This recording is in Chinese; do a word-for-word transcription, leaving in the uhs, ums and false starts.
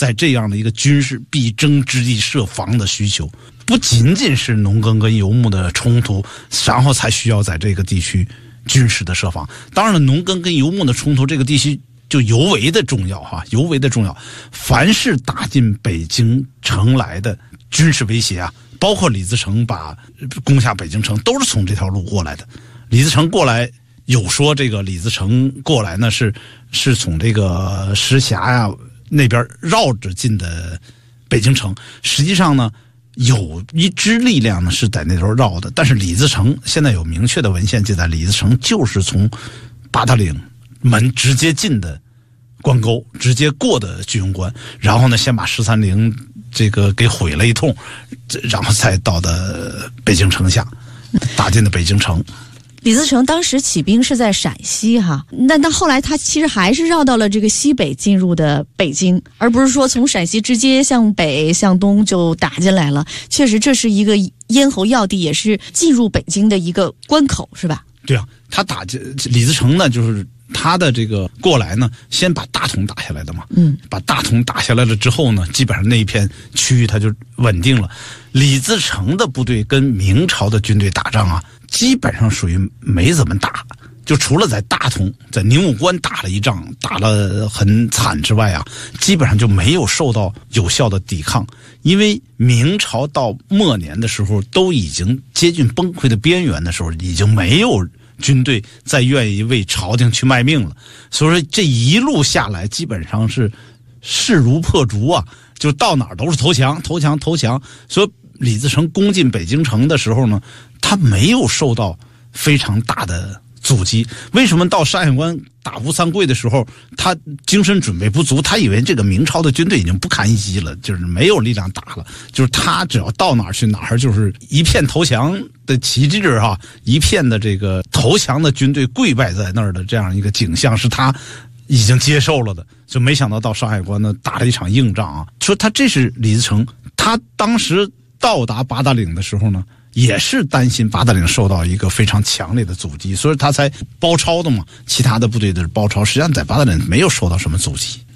在这样的一个军事必争之地设防的需求，不仅仅是农耕跟游牧的冲突，然后才需要在这个地区军事的设防。当然了，农耕跟游牧的冲突，这个地区就尤为的重要哈，尤为的重要。凡是打进北京城来的军事威胁啊，包括李自成把攻下北京城，都是从这条路过来的。李自成过来，有说这个李自成过来呢是是从这个石峡呀那边绕着进的北京城，实际上呢有一支力量呢是在那头绕的，但是李自成现在有明确的文献记载，李自成就是从八达岭门直接进的关沟，直接过的居庸关，然后呢先把十三陵这个给毁了一通，然后才到的北京城下，打进的北京城。 李自成当时起兵是在陕西哈，那那后来他其实还是绕到了这个西北进入的北京，而不是说从陕西直接向北向东就打进来了。确实这是一个咽喉要地，也是进入北京的一个关口，是吧？ 对啊，他打李自成呢，就是他的这个过来呢，先把大同打下来的嘛，嗯，把大同打下来了之后呢，基本上那一片区域他就稳定了。李自成的部队跟明朝的军队打仗啊，基本上属于没怎么打，就除了在大同、在宁武关打了一仗，打了很惨之外啊，基本上就没有受到有效的抵抗。因为明朝到末年的时候，都已经接近崩溃的边缘的时候，已经没有军队再愿意为朝廷去卖命了，所以说这一路下来基本上是势如破竹啊，就到哪儿都是投降投降投降。所以李自成攻进北京城的时候呢，他没有受到非常大的阻击。为什么到山海关打吴三桂的时候他精神准备不足，他以为这个明朝的军队已经不堪一击了，就是没有力量打了，就是他只要到哪儿去哪儿就是一片投降的旗帜哈、啊，一片的这个投降的军队跪拜在那儿的这样一个景象是他已经接受了的。就没想到到山海关呢打了一场硬仗啊。说他这是李自成，他当时到达八达岭的时候呢，也是担心八达岭受到一个非常强烈的阻击，所以他才包抄的嘛。其他的部队的包抄，实际上在八达岭没有受到什么阻击。